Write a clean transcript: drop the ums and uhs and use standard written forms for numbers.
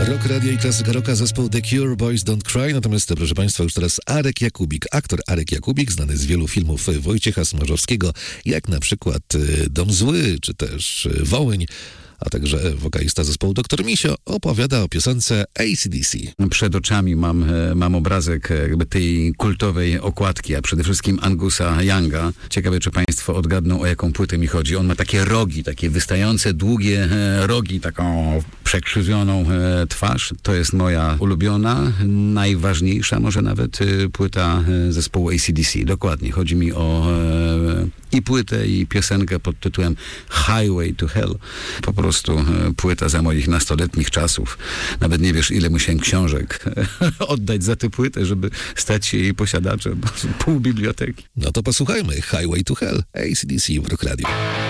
Rock Radio i klasyka rocka, zespół The Cure, Boys Don't Cry. Natomiast, proszę Państwa, już teraz Arek Jakubik. Aktor Arek Jakubik, znany z wielu filmów Wojciecha Smarzowskiego, jak na przykład Dom Zły, czy też Wołyń, a także wokalista zespołu Dr. Misio, opowiada o piosence AC/DC. Przed oczami mam obrazek jakby tej kultowej okładki, a przede wszystkim Angusa Younga. Ciekawe, czy Państwo odgadną, o jaką płytę mi chodzi. On ma takie rogi, takie wystające, długie rogi, taką przekrzywioną twarz. To jest moja ulubiona, najważniejsza może nawet płyta zespołu AC/DC. Dokładnie, chodzi mi o i płytę, i piosenkę pod tytułem Highway to Hell. Po prostu płyta za moich nastoletnich czasów. Nawet nie wiesz, ile musiałem książek oddać za tę płytę, żeby stać się jej posiadaczem. Pół biblioteki. No to posłuchajmy Highway to Hell, AC/DC w Rock Radio.